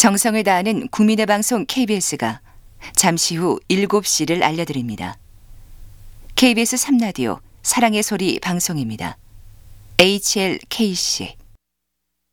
정성을 다하는 국민의 방송 KBS가 잠시 후 7시를 알려드립니다. KBS 3라디오 사랑의 소리 방송입니다. HLKC